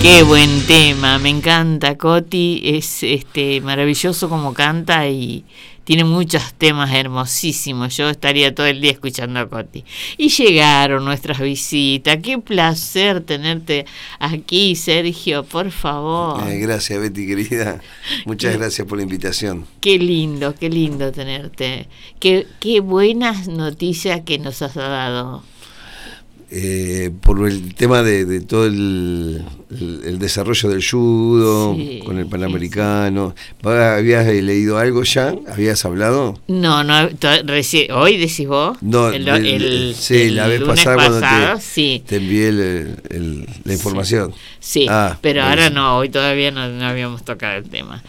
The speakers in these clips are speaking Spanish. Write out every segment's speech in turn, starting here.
Qué buen tema, me encanta Coti, es maravilloso como canta y tiene muchos temas hermosísimos. Yo estaría todo el día escuchando a Coti. Y llegaron nuestras visitas. Qué placer tenerte aquí, Sergio, por favor. Gracias, Betty, querida. Muchas gracias por la invitación. Qué lindo tenerte. Qué buenas noticias que nos has dado. Por el tema de todo el desarrollo del judo, sí, con el Panamericano. Sí. ¿Habías leído algo ya? ¿Habías hablado? No, recién. ¿Hoy decís vos? No, sí, la vez pasada cuando te envié la información. Sí, pero ahora no, hoy todavía no habíamos tocado el tema.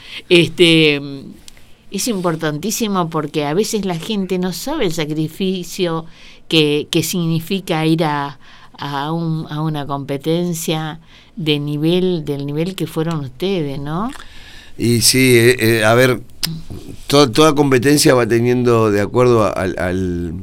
Es importantísimo porque a veces la gente no sabe el sacrificio que significa ir a una competencia del nivel que fueron ustedes, ¿no? Y sí, a ver, toda competencia va teniendo, de acuerdo al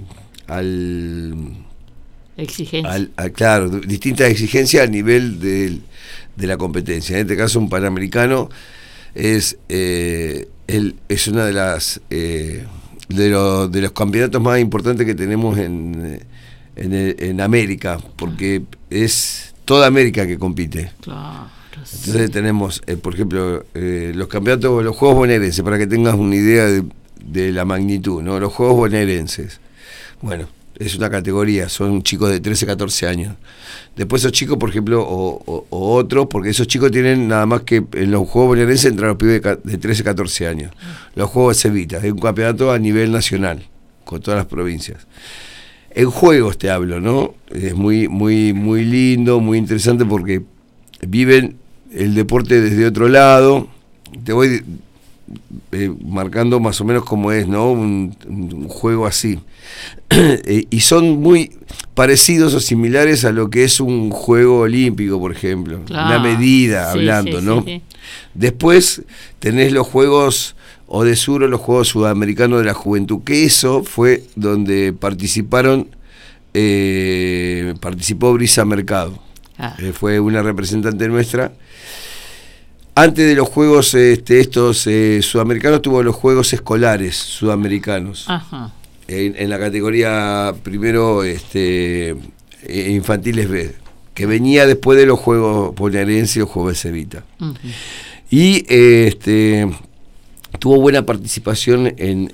exigencia. Claro, distintas exigencias a nivel de la competencia. En este caso, un Panamericano es una de las de los campeonatos más importantes que tenemos en América, porque es toda América que compite. Claro. Entonces sí. Tenemos, por ejemplo, los campeonatos, los Juegos Bonaerenses, para que tengas una idea de la magnitud, ¿no? Los Juegos Bonaerenses. Bueno, es una categoría, son chicos de 13, 14 años. Después esos chicos, por ejemplo, o otros, porque esos chicos tienen nada más que en los Juegos Bonaerenses entran los pibes de 13, 14 años. Los Juegos de Sevita, es un campeonato a nivel nacional, con todas las provincias. En juegos te hablo, ¿no? Es muy, muy, muy lindo, muy interesante porque viven el deporte desde otro lado. Te voy marcando más o menos cómo es, ¿no? Un juego así. Y son muy parecidos o similares a lo que es un juego olímpico, por ejemplo. Claro. Una medida, hablando, ¿no? Sí. Después tenés los juegos o de sur o los Juegos Sudamericanos de la Juventud, que eso fue donde participó Brisa Mercado. Fue una representante nuestra. Antes de los Juegos estos sudamericanos tuvo los Juegos Escolares Sudamericanos. Ajá. En la categoría primero infantiles B, que venía después de los Juegos Bonaerenses y los Juegos de Sevita. Uh-huh. Y tuvo buena participación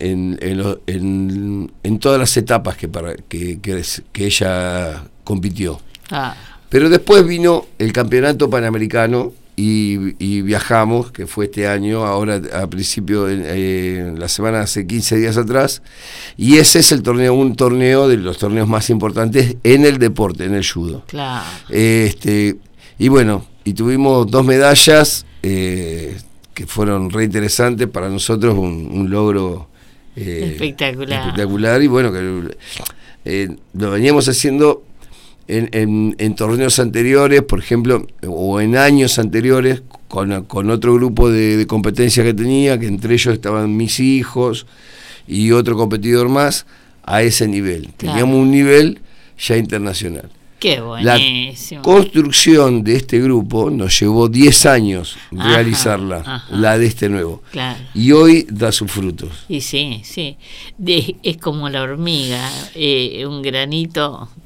en todas las etapas que ella compitió. Pero después vino el Campeonato Panamericano y viajamos, que fue este año, ahora a principio, la semana hace 15 días atrás, y ese es un torneo de los torneos más importantes en el deporte, en el judo. Claro. Y bueno, y tuvimos 2 medallas, que fueron re interesantes para nosotros, un logro espectacular, y bueno, que lo veníamos haciendo en torneos anteriores, por ejemplo, o en años anteriores, con otro grupo de competencia que tenía, que entre ellos estaban mis hijos y otro competidor más, a ese nivel. Claro. Teníamos un nivel ya internacional. Qué buenísimo. La construcción de este grupo nos llevó 10 años realizarla, la de este nuevo. Claro. Y hoy da sus frutos. Y sí. Es como la hormiga, un granito